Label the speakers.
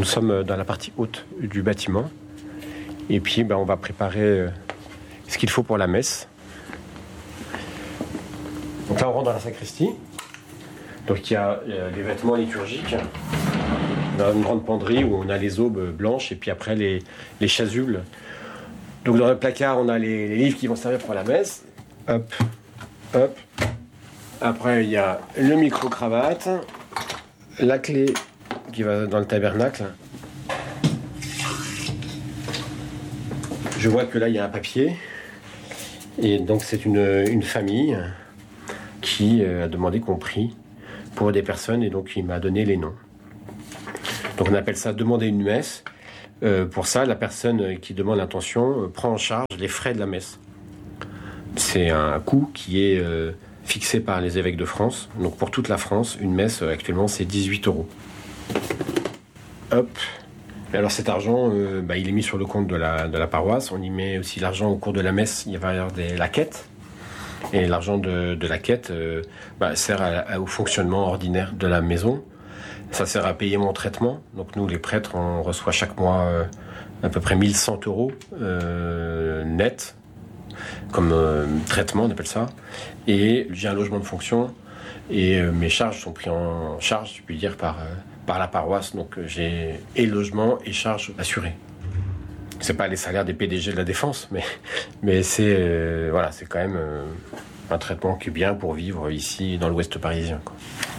Speaker 1: Nous sommes dans la partie haute du bâtiment. Et puis, on va préparer ce qu'il faut pour la messe. Donc là, on rentre dans la sacristie. Donc il y a les vêtements liturgiques. On a une grande penderie où on a les aubes blanches et puis après les chasubles. Donc dans le placard, on a les livres qui vont servir pour la messe. Hop, hop. Après, il y a le micro-cravate, la clé qui va dans le tabernacle. Je vois que là, il y a un papier. Et donc, c'est une famille qui a demandé qu'on prie pour des personnes. Et donc, il m'a donné les noms. Donc, on appelle ça demander une messe. Pour ça, la personne qui demande l'intention prend en charge les frais de la messe. C'est un coût qui est fixé par les évêques de France. Donc, pour toute la France, une messe, actuellement, c'est 18 €. Hop. Et alors cet argent, il est mis sur le compte de la paroisse. On y met aussi l'argent au cours de la messe. Il va y avoir la quête. Et l'argent de la quête sert au fonctionnement ordinaire de la maison. Ça sert à payer mon traitement. Donc nous, les prêtres, on reçoit chaque mois à peu près 1100 € net comme traitement, on appelle ça. Et j'ai un logement de fonction. Et mes charges sont prises en charge, je puis dire, par la paroisse. Donc j'ai et logement et charges assurées. C'est pas les salaires des PDG de la Défense, mais c'est c'est quand même un traitement qui est bien pour vivre ici dans l'Ouest parisien, quoi.